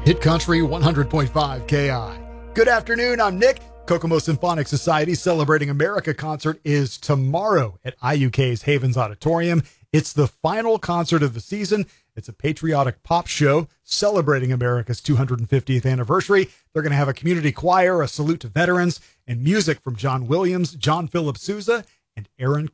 Hit Country 100.5 KI. Good afternoon, I'm Nick. Kokomo Symphonic Society Celebrating America concert is tomorrow at IUK's Havens Auditorium. It's the final concert of the season. It's a patriotic pop show celebrating America's 250th anniversary. They're going to have a community choir, a salute to veterans, and music from John Williams, John Philip Sousa, and Aaron